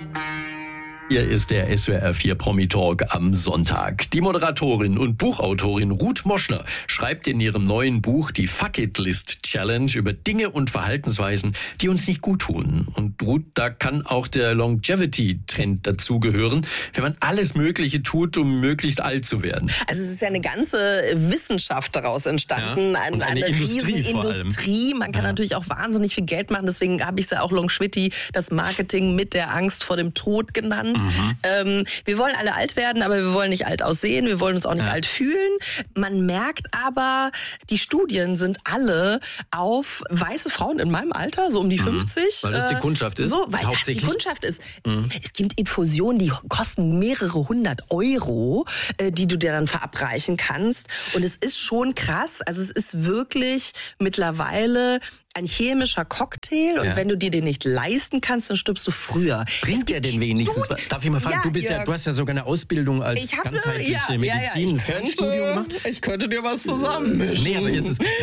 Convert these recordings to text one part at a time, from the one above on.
Hier ist der SWR 4 Promi Talk am Sonntag. Die Moderatorin und Buchautorin Ruth Moschner schreibt in ihrem neuen Buch die Fuck It List Challenge über Dinge und Verhaltensweisen, die uns nicht gut tun. Und Ruth, da kann auch der Longevity-Trend dazugehören, wenn man alles Mögliche tut, um möglichst alt zu werden. Also es ist ja eine ganze Wissenschaft daraus entstanden, eine Riesenindustrie. Man kann natürlich auch wahnsinnig viel Geld machen, deswegen habe ich es ja auch Longevity, das Marketing mit der Angst vor dem Tod genannt. Wir wollen alle alt werden, aber wir wollen nicht alt aussehen, wir wollen uns auch nicht alt fühlen. Man merkt aber, die Studien sind alle auf weiße Frauen in meinem Alter, so um die 50. Weil das die Kundschaft ist. So, weil das die Kundschaft ist. Es gibt Infusionen, die kosten mehrere 100 €, die du dir dann verabreichen kannst. Und es ist schon krass. Also es ist wirklich mittlerweile ein chemischer Cocktail. Und wenn du dir den nicht leisten kannst, dann stirbst du früher. Bringt der denn wenigstens? Darf ich mal fragen, du hast ja sogar eine Ausbildung als ganzheitliche Medizin, Fernstudium gemacht. Ich könnte dir was zusammenmischen. Nee, aber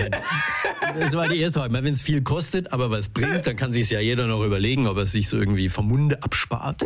das war die erste Frage. Wenn es viel kostet, aber was bringt, dann kann sich ja jeder noch überlegen, ob er es sich so irgendwie vom Munde abspart.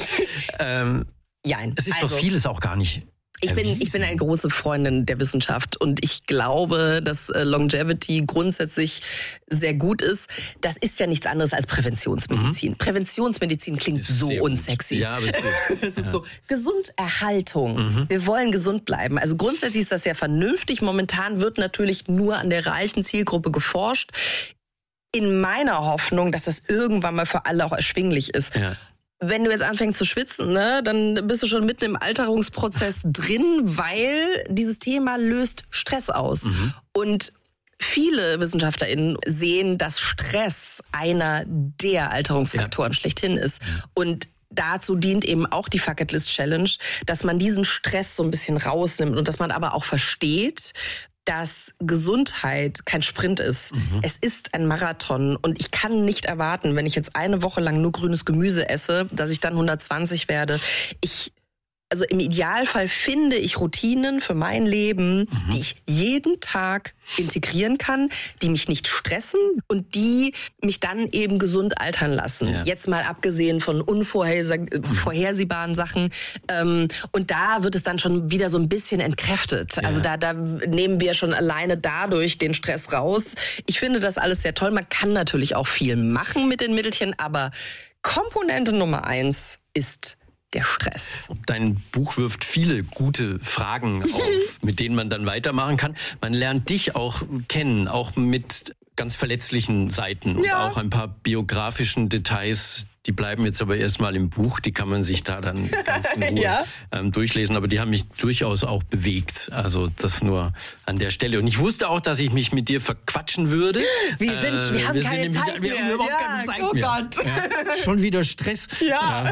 Es ist doch vieles auch gar nicht. Ich bin eine große Freundin der Wissenschaft und ich glaube, dass Longevity grundsätzlich sehr gut ist. Das ist ja nichts anderes als Präventionsmedizin. Präventionsmedizin klingt so unsexy. Ja, aber ist gut. Es ist so Gesunderhaltung. Wir wollen gesund bleiben. Also grundsätzlich ist das ja vernünftig. Momentan wird natürlich nur an der reichen Zielgruppe geforscht. In meiner Hoffnung, dass das irgendwann mal für alle auch erschwinglich ist. Ja. Wenn du jetzt anfängst zu schwitzen, ne, dann bist du schon mitten im Alterungsprozess drin, weil dieses Thema löst Stress aus. Und viele WissenschaftlerInnen sehen, dass Stress einer der Alterungsfaktoren schlechthin ist. Und dazu dient eben auch die Fuck It List Challenge, dass man diesen Stress so ein bisschen rausnimmt und dass man aber auch versteht, dass Gesundheit kein Sprint ist. Es ist ein Marathon und ich kann nicht erwarten, wenn ich jetzt eine Woche lang nur grünes Gemüse esse, dass ich dann 120 werde. Also im Idealfall finde ich Routinen für mein Leben, die ich jeden Tag integrieren kann, die mich nicht stressen und die mich dann eben gesund altern lassen. Ja. Jetzt mal abgesehen von unvorhersehbaren Sachen. Und da wird es dann schon wieder so ein bisschen entkräftet. Ja. Also da nehmen wir schon alleine dadurch den Stress raus. Ich finde das alles sehr toll. Man kann natürlich auch viel machen mit den Mittelchen, aber Komponente Nummer 1 ist der Stress. Dein Buch wirft viele gute Fragen auf, mit denen man dann weitermachen kann. Man lernt dich auch kennen, auch mit ganz verletzlichen Seiten und auch ein paar biografischen Details. Die bleiben jetzt aber erstmal im Buch, die kann man sich da dann ganz in Ruhe durchlesen. Aber die haben mich durchaus auch bewegt. Also das nur an der Stelle. Und ich wusste auch, dass ich mich mit dir verquatschen würde. Wir haben keine Zeit mehr. Wir haben überhaupt keine Zeit mehr. Gott. Ja, schon wieder Stress. Ja.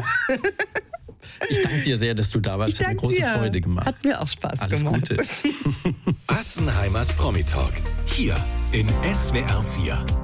Ich danke dir sehr, dass du da warst. Hat mir große Freude gemacht. Hat mir auch Spaß gemacht. Alles Gute. Assenheimers Promi Talk. Hier in SWR 4.